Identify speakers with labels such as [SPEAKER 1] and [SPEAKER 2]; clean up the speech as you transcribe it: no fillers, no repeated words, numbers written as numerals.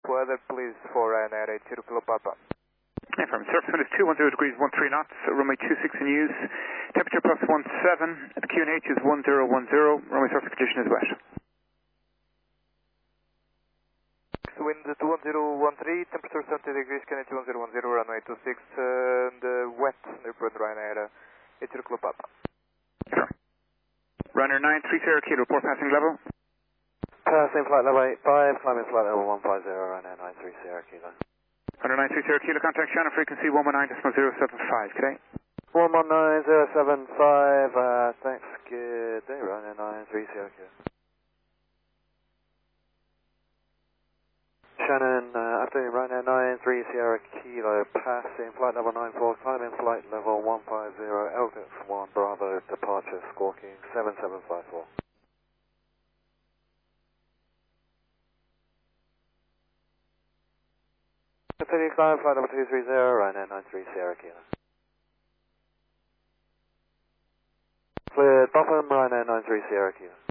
[SPEAKER 1] Weather please for Ryanair 80 Kilo Papa.
[SPEAKER 2] Affirm. Surface wind is 210 degrees 13 knots, runway 26 in use. Temperature plus 17, the QNH is 1010, runway surface condition is wet.
[SPEAKER 1] Wind 2013, temperature 70 degrees, QNH 1010, runway 26, and wet, airport Ryanair 80 Kilo Papa.
[SPEAKER 2] Affirm. Ryanair 93 Sierra Kilo, report passing level.
[SPEAKER 1] Passing flight level 85, climbing flight level 150, Ryanair 93 Sierra Kilo.
[SPEAKER 2] Ryanair 93 Sierra Kilo, contact channel frequency 119.075, today.
[SPEAKER 1] 119.075, thanks, good day, Ryanair 93 Sierra Kilo. Shannon, afternoon, Ryanair 93 Sierra Kilo, passing flight level 94, climbing flight level 150, Elgate 1 Bravo, departure, squawking 7754. Continue climb, flight level 230, Ryanair 93 Sierra Kilo. Cleared bottom, Ryanair 93 Sierra Kilo.